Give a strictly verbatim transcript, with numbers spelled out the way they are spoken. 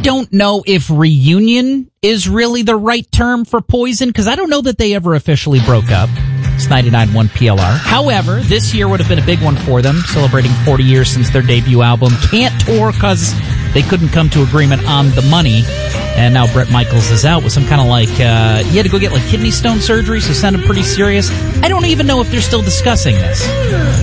don't know if reunion is really the right term for Poison, because I don't know that they ever officially broke up. It's ninety-nine point one P L R. However, this year would have been a big one for them, celebrating forty years since their debut album. Can't tour because they couldn't come to agreement on the money. And now Bret Michaels is out with some kind of like, uh, he had to go get like kidney stone surgery, so it sounded pretty serious. I don't even know if they're still discussing this.